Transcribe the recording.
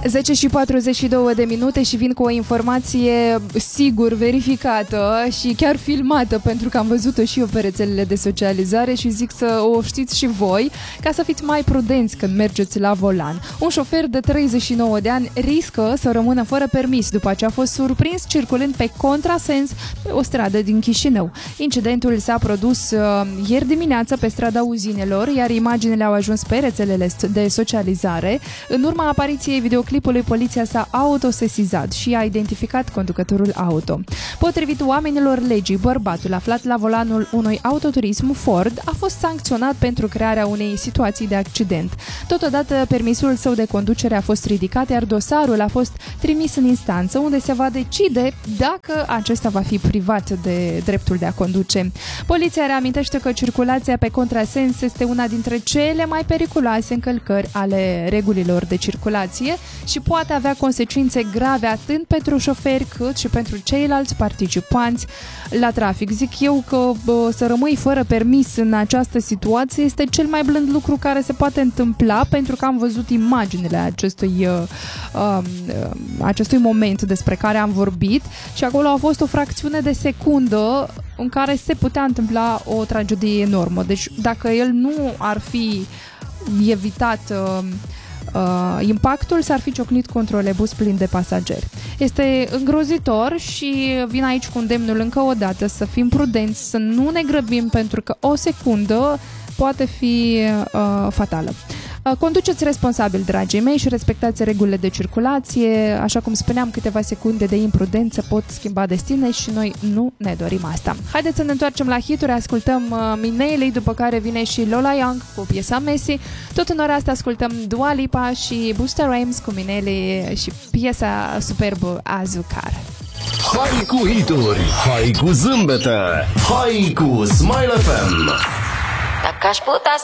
10 și 42 de minute și vin cu o informație sigur verificată și chiar filmată, pentru că am văzut-o și eu pe rețelele de socializare și zic să o știți și voi, ca să fiți mai prudenți când mergeți la volan. Un șofer de 39 de ani riscă să rămână fără permis după ce a fost surprins circulând pe contrasens pe o stradă din Chișinău. Incidentul s-a produs ieri dimineață pe strada Uzinelor, iar imaginele au ajuns pe rețelele de socializare. În urma apariției videoclipului, poliția s-a autosesizat și a identificat conducătorul auto. Potrivit oamenilor legii, bărbatul aflat la volanul unui autoturism Ford a fost sancționat pentru crearea unei situații de accident. Totodată, permisul său de conducere a fost ridicat, iar dosarul a fost trimis în instanță, unde se va decide dacă acesta va fi privat de dreptul de a conduce. Poliția reamintește că circulația pe contrasens este una dintre cele mai periculoase încălcări ale regulilor de circulație și poate avea consecințe grave atât pentru șoferi cât și pentru ceilalți participanți la trafic. Zic eu că să rămâi fără permis în această situație este cel mai blând lucru care se poate întâmpla, pentru că am văzut imaginile acestui moment despre care am vorbit și acolo a fost o fracțiune de secundă în care se putea întâmpla o tragedie enormă. Deci dacă el nu ar fi evitat impactul, s-ar fi ciocnit cu un trolebus plin de pasageri. Este îngrozitor și vin aici cu îndemnul încă o dată să fim prudenți, să nu ne grăbim, pentru că o secundă poate fi fatală. Conduceți responsabil, dragii mei, și respectați regulile de circulație. Așa cum spuneam, câteva secunde de imprudență pot schimba destine și noi nu ne dorim asta. Haideți să ne întoarcem la hituri, ascultăm Mineley, după care vine și Lola Young cu piesa Messi. Tot în ora asta ascultăm Dua Lipa și Busta Rhymes cu Mineley și piesa superbă Azucar. Hai cu hituri, hai cu zâmbete, hai cu Smile FM. Dacă aș putea